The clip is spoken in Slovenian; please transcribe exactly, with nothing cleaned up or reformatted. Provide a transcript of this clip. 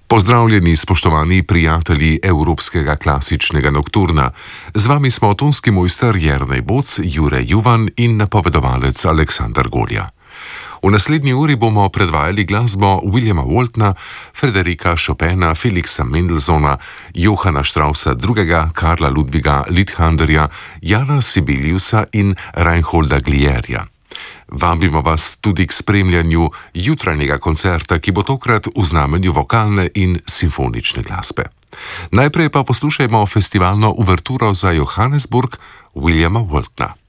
Pozdravljeni, spoštovani prijatelji Evropskega klasičnega nokturna. Z vami smo tonski mojster Jernej Boc, Jure Juvan in napovedovalec Aleksandar Golja. V naslednji uri bomo predvajali glasbo Williama Waltona, Frederika Chopina, Felixa Mendelssohna, Johana Straussa drugega., Karla Ludwiga Liedthanderja, Jana Sibeliusa in Reinholda Glierja. Vabimo vas tudi k spremljanju jutranjega koncerta, ki bo tokrat v znamenju vokalne in simfonične glasbe. Najprej pa poslušajmo festivalno uverturo za Johannesburg Williama Waltona.